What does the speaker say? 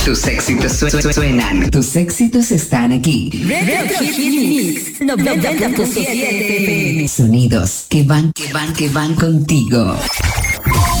Tus éxitos suenan. Tus éxitos están aquí. Red Hot Mix 90.7 FM. Sonidos que van contigo.